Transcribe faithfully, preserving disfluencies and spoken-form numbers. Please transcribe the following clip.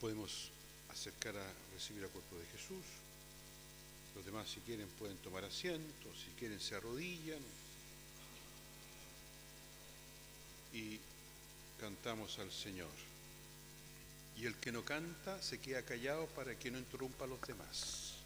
podemos acercar a recibir el cuerpo de Jesús. Los demás, si quieren, pueden tomar asiento, si quieren se arrodillan y cantamos al Señor. Y el que no canta se queda callado para que no interrumpa a los demás.